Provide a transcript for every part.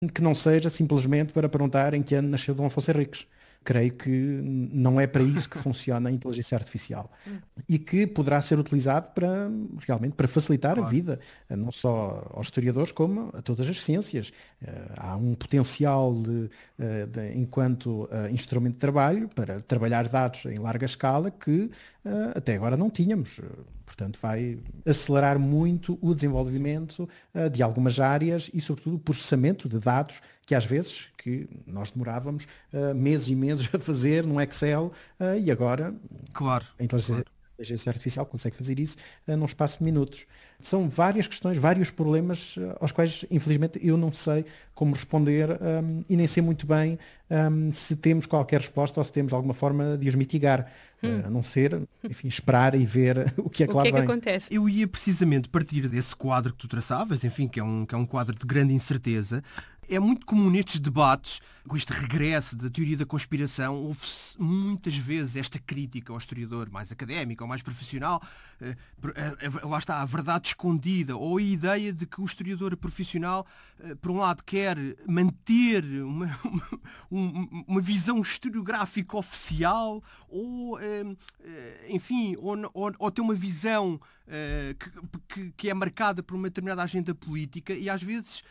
que não seja simplesmente para perguntar em que ano nasceu Dom Afonso Henriques. Creio que não é para isso que funciona a inteligência artificial e que poderá ser utilizado para realmente para facilitar a Claro. vida, não só aos historiadores como a todas as ciências. Há um potencial enquanto instrumento de trabalho para trabalhar dados em larga escala que até agora não tínhamos. Portanto, vai acelerar muito o desenvolvimento de algumas áreas e, sobretudo, o processamento de dados que às vezes que nós demorávamos meses e meses a fazer num Excel e agora Claro, a inteligência, claro. a inteligência artificial consegue fazer isso num espaço de minutos. São várias questões, vários problemas aos quais, infelizmente, eu não sei como responder e nem sei muito bem se temos qualquer resposta ou se temos alguma forma de os mitigar. A não ser, enfim, esperar e ver o que é que O lá que é que vem. acontece? Eu ia precisamente partir desse quadro que tu traçavas, enfim, que é um quadro de grande incerteza. É muito comum nestes debates, com este regresso da teoria da conspiração, houve-se muitas vezes esta crítica ao historiador mais académico ou mais profissional, lá está, a verdade escondida, ou a ideia de que o historiador profissional, por um lado, quer manter uma visão historiográfica oficial, ou, enfim, ou ter uma visão que é marcada por uma determinada agenda política e às vezes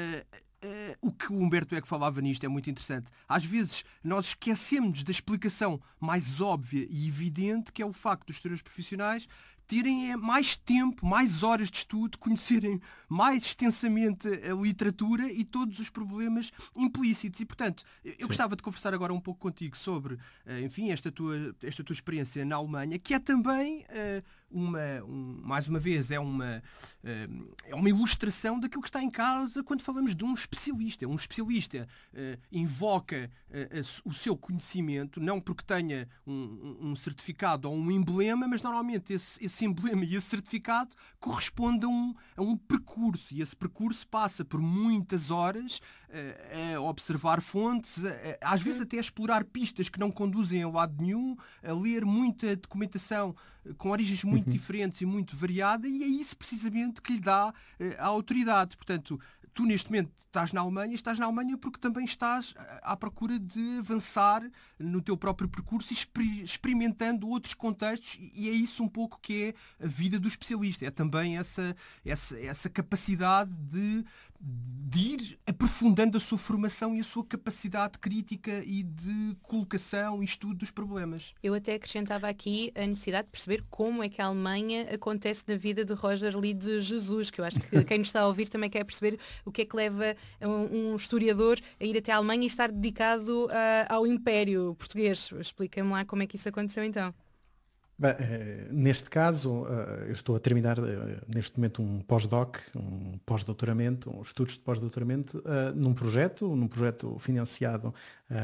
o que o Humberto Eco falava nisto é muito interessante. Às vezes nós esquecemos da explicação mais óbvia e evidente, que é o facto dos historiadores profissionais terem mais tempo, mais horas de estudo, conhecerem mais extensamente a literatura e todos os problemas implícitos. E, portanto, eu gostava de conversar agora um pouco contigo sobre, enfim, esta tua experiência na Alemanha, que é também, mais uma vez, é uma ilustração daquilo que está em causa quando falamos de um especialista. Um especialista invoca o seu conhecimento, não porque tenha um certificado ou um emblema, mas normalmente esse emblema e esse certificado corresponde a um percurso, e esse percurso passa por muitas horas a observar fontes, às vezes até a explorar pistas que não conduzem a lado nenhum, a ler muita documentação com origens muito diferentes e muito variada, e é isso precisamente que lhe dá a autoridade. Portanto, tu neste momento estás na Alemanha porque também estás à procura de avançar no teu próprio percurso e experimentando outros contextos, e é isso um pouco que é a vida do especialista. É também essa capacidade de ir aprofundando a sua formação e a sua capacidade crítica e de colocação e estudo dos problemas. Eu até acrescentava aqui a necessidade de perceber como é que a Alemanha acontece na vida de Roger Lee de Jesus, que eu acho que quem nos está a ouvir também quer perceber o que é que leva um historiador a ir até a Alemanha e estar dedicado ao Império Português. Explica-me lá como é que isso aconteceu então. Bem, neste caso, eu estou a terminar neste momento um pós-doc, um pós-doutoramento, estudos de pós-doutoramento, num projeto financiado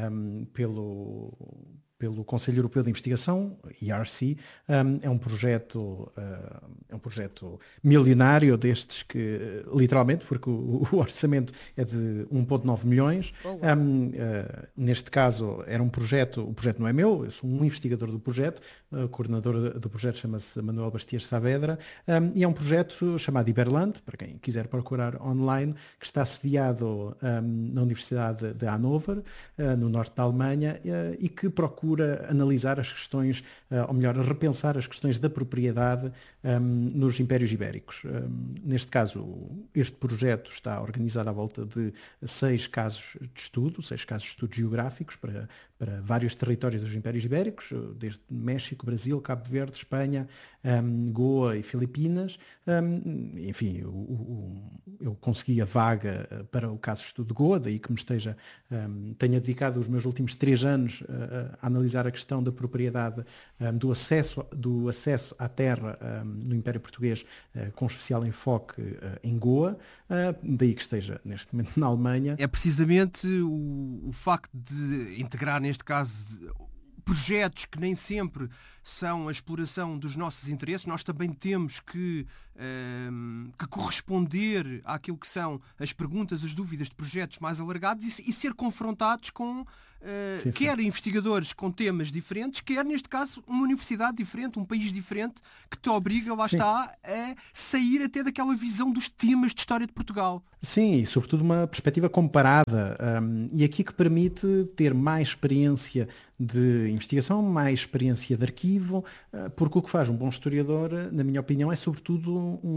pelo Conselho Europeu de Investigação, ERC. É um projeto milionário destes que, literalmente, porque o orçamento é de 1,9 milhões. Neste caso, era o projeto não é meu, eu sou um investigador do projeto, o coordenador do projeto chama-se Manuel Bastias Saavedra, e é um projeto chamado Iberland, para quem quiser procurar online, que está sediado na Universidade de Hannover, no norte da Alemanha, e que procura analisar as questões, ou melhor, repensar as questões da propriedade nos impérios ibéricos. Neste caso, este projeto está organizado à volta de 6 casos de estudo geográficos para vários territórios dos impérios ibéricos, desde México, Brasil, Cabo Verde, Espanha, Goa e Filipinas. Enfim, eu consegui a vaga para o caso de estudo de Goa, daí que tenha dedicado os meus últimos 3 anos a analisar a questão da propriedade, do acesso à terra no Império Português, com especial enfoque em Goa, daí que esteja neste momento na Alemanha. É precisamente o facto de integrar, neste caso, projetos que nem sempre são a exploração dos nossos interesses. Nós também temos que corresponder àquilo que são as perguntas, as dúvidas de projetos mais alargados e ser confrontados com quer investigadores com temas diferentes, quer, neste caso, uma universidade diferente, um país diferente, que te obriga, lá está, a sair até daquela visão dos temas de história de Portugal. Sim, e sobretudo uma perspectiva comparada, e aqui que permite ter mais experiência de investigação, mais experiência de arquivo, porque o que faz um bom historiador, na minha opinião, é sobretudo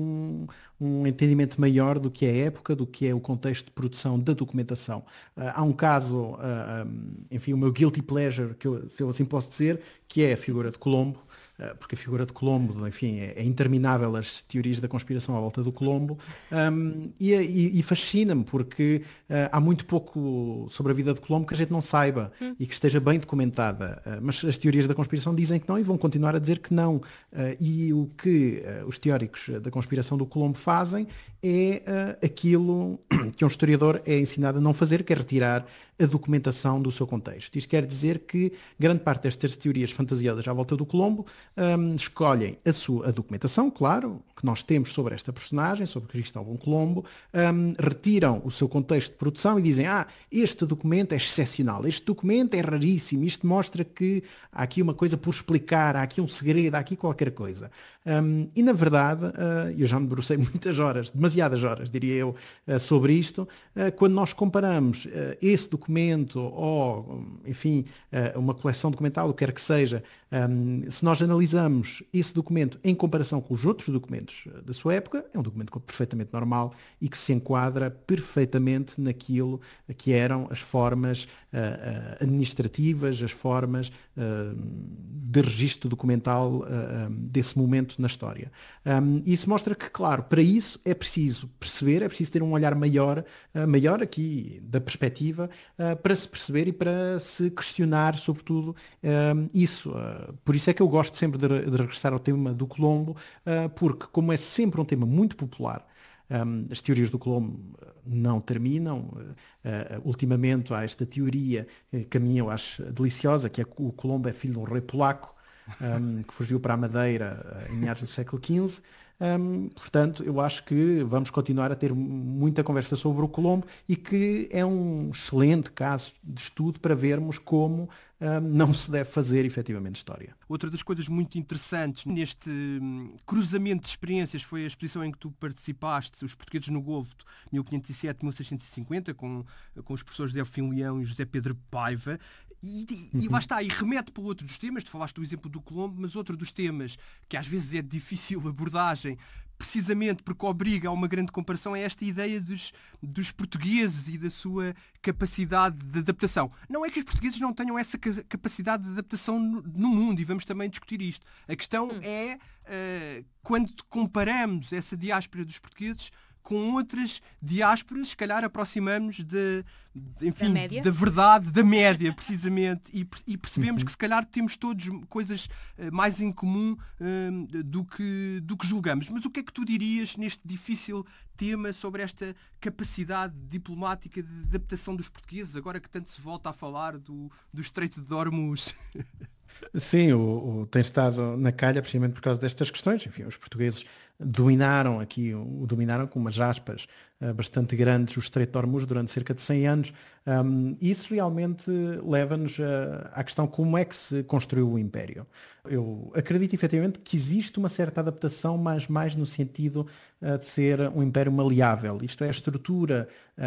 um entendimento maior do que é a época, do que é o contexto de produção da documentação. Há um caso, enfim, o meu guilty pleasure, se eu assim posso dizer, que é a figura de Colombo, porque a figura de Colombo, enfim, é interminável as teorias da conspiração à volta do Colombo, e fascina-me porque há muito pouco sobre a vida de Colombo que a gente não saiba e que esteja bem documentada, mas as teorias da conspiração dizem que não e vão continuar a dizer que não, e o que os teóricos da conspiração do Colombo fazem é aquilo que um historiador é ensinado a não fazer, que é retirar a documentação do seu contexto. Isto quer dizer que grande parte destas teorias fantasiosas à volta do Colombo escolhem a documentação, claro, que nós temos sobre esta personagem, sobre Cristóvão Colombo, retiram o seu contexto de produção e dizem, este documento é excepcional, este documento é raríssimo, isto mostra que há aqui uma coisa por explicar, há aqui um segredo, há aqui qualquer coisa. E na verdade, eu já me debrucei muitas horas, demasiadas horas, diria eu, sobre isto, quando nós comparamos esse documento ou, enfim, uma coleção documental, o que quer que seja, se nós analisamos esse documento em comparação com os outros documentos da sua época, é um documento perfeitamente normal e que se enquadra perfeitamente naquilo que eram as formas administrativas, as formas de registro documental desse momento na história. Isso mostra que, claro, para isso é preciso perceber, é preciso ter um olhar maior aqui da perspectiva, para se perceber e para se questionar, sobretudo, isso. Por isso é que eu gosto sempre de regressar ao tema do Colombo, porque como é sempre um tema muito popular, as teorias do Colombo não terminam. Ultimamente há esta teoria que a mim eu acho deliciosa, que é que o Colombo é filho de um rei polaco, que fugiu para a Madeira em meados do século XV. Portanto, eu acho que vamos continuar a ter muita conversa sobre o Colombo e que é um excelente caso de estudo para vermos como não se deve fazer efetivamente história. Outra das coisas muito interessantes neste cruzamento de experiências foi a exposição em que tu participaste, Os Portugueses no Golfo, 1507-1650, com os professores Delfim Leão e José Pedro Paiva. E lá está, e remete para outro dos temas, tu falaste do exemplo do Colombo, mas outro dos temas que às vezes é difícil abordagem, precisamente porque obriga a uma grande comparação, é esta ideia dos portugueses e da sua capacidade de adaptação. Não é que os portugueses não tenham essa capacidade de adaptação no mundo, e vamos também discutir isto. A questão é, quando comparamos essa diáspora dos portugueses com outras diásporas, se calhar aproximamos da verdade, da média, precisamente, e percebemos que se calhar temos todos coisas mais em comum do que julgamos. Mas o que é que tu dirias neste difícil tema sobre esta capacidade diplomática de adaptação dos portugueses, agora que tanto se volta a falar do Estreito de Hormuz? Sim, tem estado na calha precisamente por causa destas questões. Enfim, os portugueses dominaram com umas aspas bastante grandes o Estreito de Hormuz durante cerca de 100 anos. Isso realmente leva-nos à questão como é que se construiu o Império. Eu acredito efetivamente que existe uma certa adaptação, mas mais no sentido de ser um império maleável. Isto é, a estrutura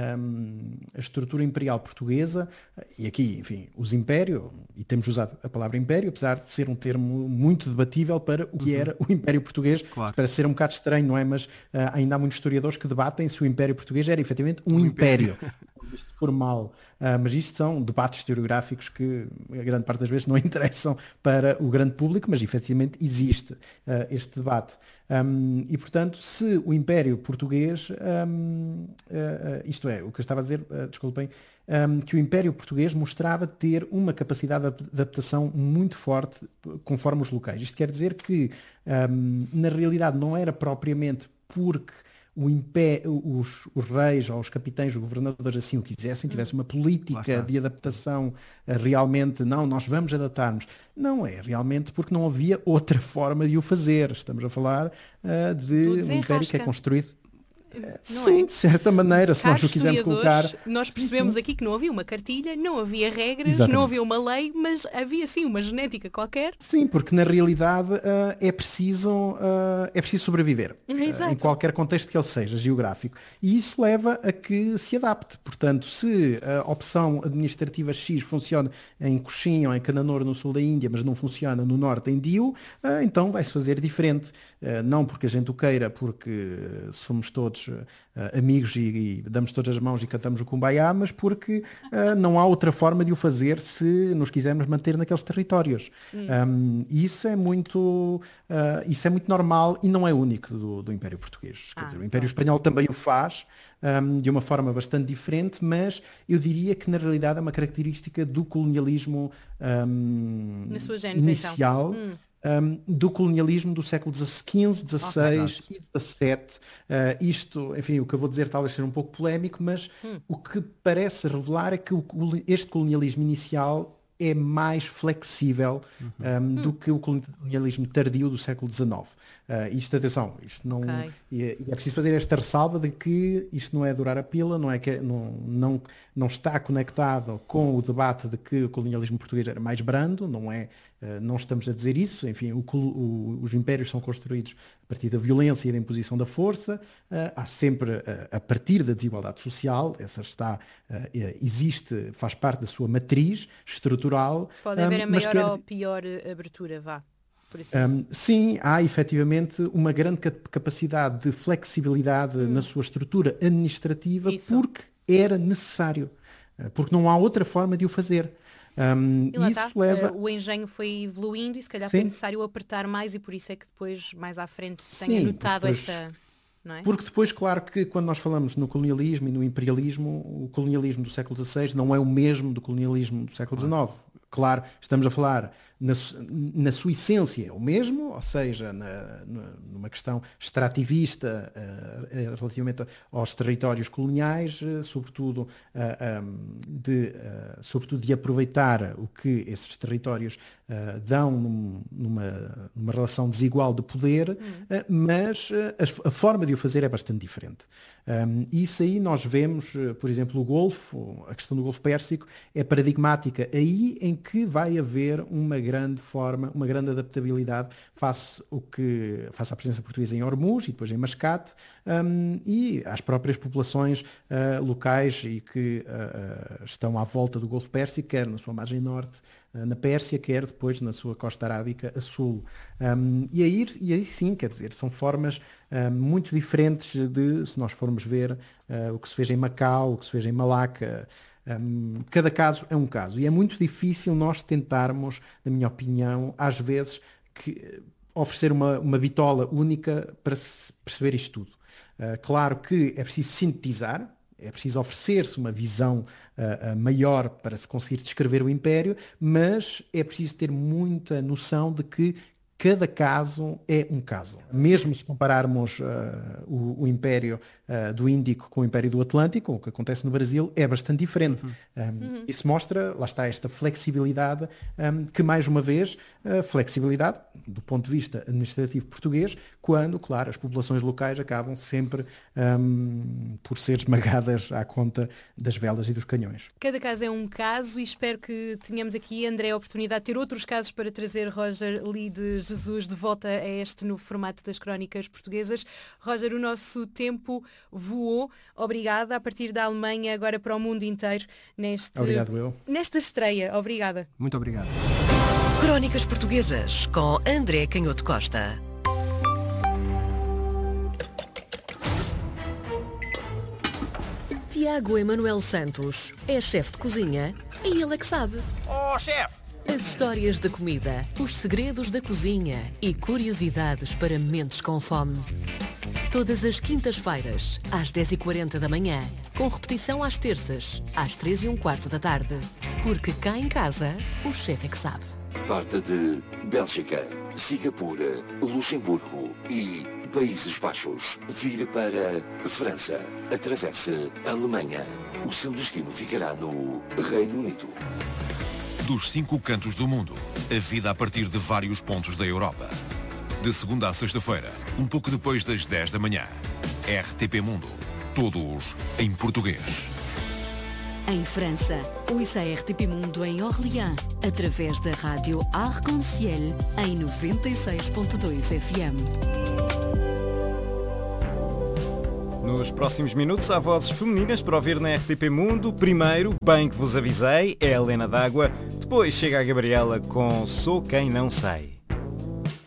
imperial portuguesa, e aqui, enfim, os impérios, e temos usado a palavra império, apesar de ser um termo muito debatível para o que era o Império Português. Claro. Parece ser um bocado estranho, não é? Mas ainda há muitos historiadores que debatem se o Império Português era efetivamente um império. Formal, mas isto são debates historiográficos que a grande parte das vezes não interessam para o grande público, mas efetivamente existe este debate. E portanto, se o Império Português, isto é, o que eu estava a dizer, desculpem, que o Império Português mostrava ter uma capacidade de adaptação muito forte conforme os locais. Isto quer dizer que, na realidade, não era propriamente porque os reis ou os capitães, os governadores assim o quisessem, tivessem uma política de adaptação realmente, não, nós vamos adaptar-nos. Não é realmente porque não havia outra forma de o fazer. Estamos a falar de um império que é construído. Sim, de certa maneira, se nós Caros o quisermos colocar... Nós percebemos aqui que não havia uma cartilha, não havia regras, Exatamente. não havia uma lei, mas havia sim uma genética qualquer. Sim, porque na realidade é preciso sobreviver, Exato. em qualquer contexto que ele seja, geográfico. E isso leva a que se adapte. Portanto, se a opção administrativa X funciona em Cochin ou em Cananor, no sul da Índia, mas não funciona no norte, em Diu, então vai-se fazer diferente. Não porque a gente o queira, porque somos todos amigos e damos todas as mãos e cantamos o Kumbaya, mas porque não há outra forma de o fazer se nos quisermos manter naqueles territórios. Isso é muito normal e não é único do Império Português. Quer dizer, o Império Espanhol também o faz de uma forma bastante diferente, mas eu diria que na realidade é uma característica do colonialismo Na sua gênese, inicial. então. Do colonialismo do século XV, XVI e XVII. Isto, enfim, o que eu vou dizer talvez seja um pouco polémico, mas o que parece revelar é que este colonialismo inicial é mais flexível do que o colonialismo tardio do século XIX. Isto, atenção, isto não, e é preciso fazer esta ressalva de que isto não é durar a pila, não está conectado com o debate de que o colonialismo português era mais brando, não estamos a dizer isso. Enfim, os impérios são construídos a partir da violência e da imposição da força, há sempre, a partir da desigualdade social, essa existe, faz parte da sua matriz estrutural. Pode haver a maior ou pior abertura, vá. Sim, há efetivamente uma grande capacidade de flexibilidade na sua estrutura administrativa, porque era necessário, porque não há outra forma de o fazer. E lá isso leva... O engenho foi evoluindo e se calhar foi necessário apertar mais e por isso é que depois, mais à frente, se tenha notado essa... Não é? Porque depois, claro que quando nós falamos no colonialismo e no imperialismo, o colonialismo do século XVI não é o mesmo do colonialismo do século XIX. Claro, estamos a falar na sua essência o mesmo, ou seja, numa questão extrativista relativamente aos territórios coloniais, sobretudo de aproveitar o que esses territórios dão numa relação desigual de poder, mas a forma de o fazer é bastante diferente. Isso aí nós vemos, por exemplo, o Golfo, a questão do Golfo Pérsico é paradigmática, aí em que vai haver uma grande adaptabilidade face à presença portuguesa em Hormuz e depois em Mascate, e às próprias populações locais e que estão à volta do Golfo Pérsico, quer na sua margem norte, na Pérsia, quer depois na sua costa arábica a sul. E aí sim, quer dizer, são formas muito diferentes se nós formos ver o que se fez em Macau, o que se fez em Malaca. Cada caso é um caso e é muito difícil nós tentarmos, na minha opinião, às vezes oferecer uma bitola única para se perceber isto tudo. Claro que é preciso sintetizar, é preciso oferecer-se uma visão maior para se conseguir descrever o Império, mas é preciso ter muita noção de que cada caso é um caso. Mesmo se compararmos o Império do Índico com o Império do Atlântico, o que acontece no Brasil é bastante diferente. Isso mostra, lá está, esta flexibilidade, que mais uma vez, flexibilidade do ponto de vista administrativo português, quando, claro, as populações locais acabam sempre por ser esmagadas à conta das velas e dos canhões. Cada caso é um caso e espero que tenhamos aqui, André, a oportunidade de ter outros casos para trazer Roger Lee de Jesus de volta a este novo formato das Crónicas Portuguesas. Roger, o nosso tempo voou. Obrigada. A partir da Alemanha, agora para o mundo inteiro, nesta estreia. Obrigada. Muito obrigado. Crónicas Portuguesas com André Canhoto Costa. Tiago Emanuel Santos é chefe de cozinha e ele é que sabe. Oh, chefe! As histórias da comida, os segredos da cozinha e curiosidades para mentes com fome. Todas as quintas-feiras, às 10h40 da manhã, com repetição às terças, às 3h15 da tarde. Porque cá em casa, o chefe é que sabe. Parte de Bélgica, Singapura, Luxemburgo e Países Baixos. Vire para França. Atravesse a Alemanha. O seu destino ficará no Reino Unido. Dos 5 cantos do mundo, a vida a partir de vários pontos da Europa. De segunda a sexta-feira, um pouco depois das 10 da manhã. RTP Mundo. Todos em português. Em França, ouça a RTP Mundo em Orléans, através da rádio Arc-en-Ciel, em 96.2 FM. Nos próximos minutos há vozes femininas para ouvir na RTP Mundo. Primeiro, Bem que vos avisei, é a Helena D'Água. Depois chega a Gabriela com Sou Quem Não Sei.